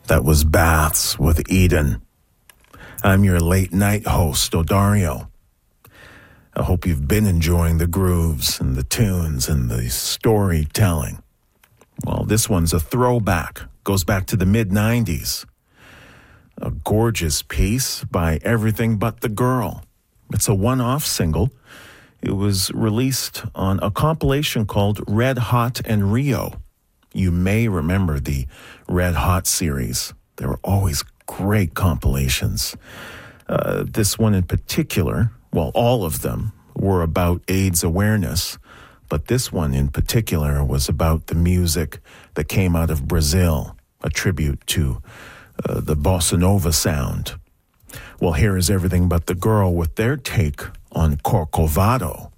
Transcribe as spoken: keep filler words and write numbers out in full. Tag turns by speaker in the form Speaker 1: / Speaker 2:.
Speaker 1: That was Baths with Eden. I'm your late night host, Odario. I hope you've been enjoying the grooves and the tunes and the storytelling. Well, this one's a throwback, goes back to the mid nineties. A gorgeous piece by Everything But the Girl. It's a one-off single. It was released on a compilation called Red Hot and Rio. You may remember the Red Hot series. They were always great compilations. Uh, this one in particular, well, all of them were about AIDS awareness, but this one in particular was about the music that came out of Brazil, a tribute to uh, the bossa nova sound. Well, here is Everything But the Girl with their take on Corcovado.